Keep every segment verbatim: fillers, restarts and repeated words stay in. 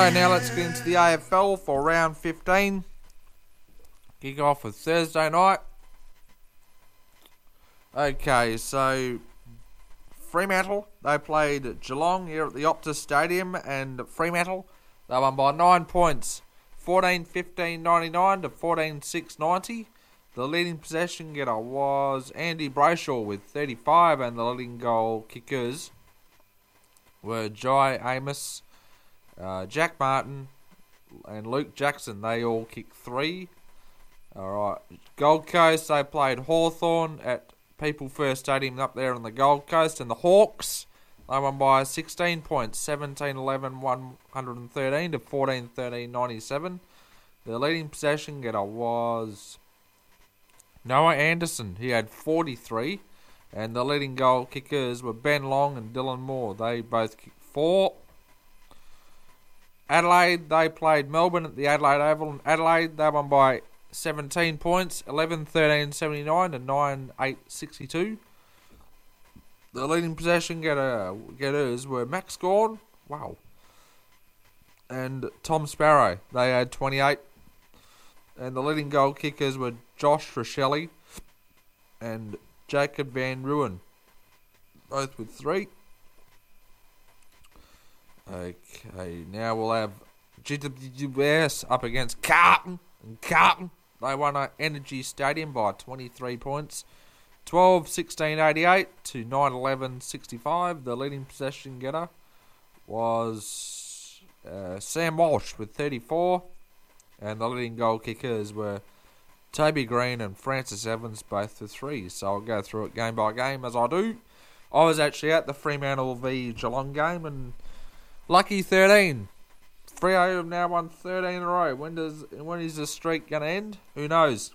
Righto, now let's get into the A F L for round fifteen. Kick off with Thursday night. Okay, so Fremantle, they played Geelong here at the Optus Stadium, and Fremantle, they won by nine points, fourteen fifteen ninety-nine to fourteen six ninety. The leading possession getter was Andy Brayshaw with thirty-five, and the leading goal kickers were Jai Amos, uh, Jack Martin, and Luke Jackson. They all kicked three. Alright, Gold Coast, they played Hawthorn at People First Stadium up there on the Gold Coast, and the Hawks, they won by sixteen points, seventeen eleven one thirteen to fourteen thirteen ninety-seven. The leading possession getter was Noah Anderson. He had forty-three, and the leading goal kickers were Ben Long and Dylan Moore. They both kicked four. Adelaide, they played Melbourne at the Adelaide Oval, and Adelaide, they won by seventeen points, eleven thirteen seventy-nine to nine eight sixty-two. The leading possession getter, getters were Max Gawn, wow, and Tom Sparrow. They had twenty-eight. And the leading goal kickers were Josh Rochelle and Jacob Van Ruin, both with three. Okay, now we'll have G W S up against Carlton. And Carlton, they won at Energy Stadium by twenty-three points, twelve sixteen eighty-eight to nine eleven sixty-five. The leading possession getter was uh, Sam Walsh with thirty-four. And the leading goal kickers were Toby Green and Francis Evans, both with three. So I'll go through it game by game as I do. I was actually at the Fremantle v Geelong game, and lucky thirteen. Freo have now won thirteen in a row. When does when is the streak going to end? Who knows?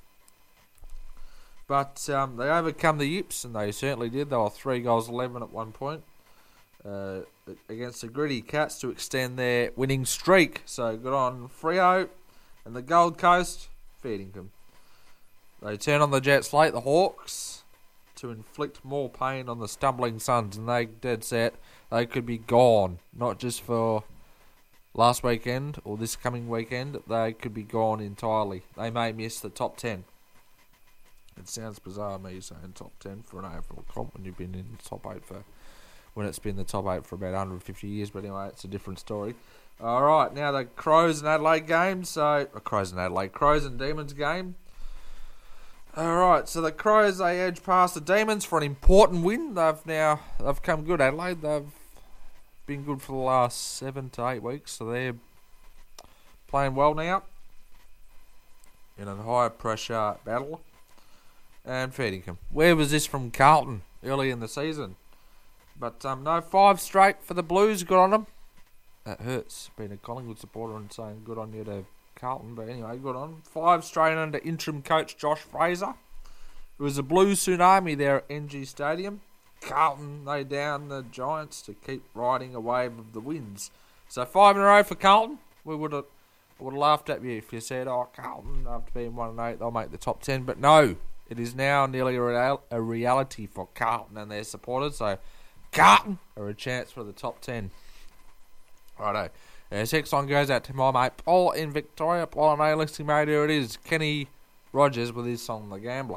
But um, they overcome the Yips, and they certainly did. They were three goals eleven at one point uh, against the Gritty Cats to extend their winning streak. So good on Freo. And the Gold Coast, feeding them. They turn on the Jets late, the Hawks, to inflict more pain on the stumbling Suns, and they dead set. They could be gone, not just for last weekend or this coming weekend. They could be gone entirely. They may miss the top ten. It sounds bizarre me saying top ten for an A F L comp when you've been in the top eight for when it's been the top eight for about one hundred fifty years. But anyway, it's a different story. All right, now the Crows and Adelaide game. So, uh, Crows and Adelaide, Crows and Demons game. All right, so the Crows, they edge past the Demons for an important win. They've now they've come good. Adelaide, they've been good for the last seven to eight weeks, so they're playing well now in a high pressure battle. And feeding them. Where was this from Carlton early in the season? But um, no, five straight for the Blues. Good on them. That hurts, being a Collingwood supporter and saying good on you to Carlton. But anyway, good on. Five straight under interim coach Josh Fraser. It was a blue tsunami there at N G Stadium. Carlton, they down the Giants to keep riding a wave of the wins. So five in a row for Carlton. We would have would have laughed at you if you said, oh, Carlton, after being one and eight, they'll make the top ten. But no, it is now nearly a, real, a reality for Carlton and their supporters. So Carlton are a chance for the top ten. Righto. Uh, next one goes out to my mate Paul in Victoria. Paul and A listening, mate. Here it is. Kenny Rogers with his song The Gambler.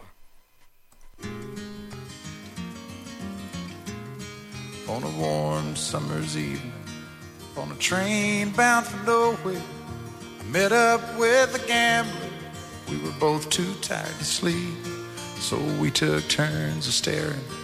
On a warm summer's evening, on a train bound for nowhere, I met up with a gambler. We were both too tired to sleep, so we took turns of staring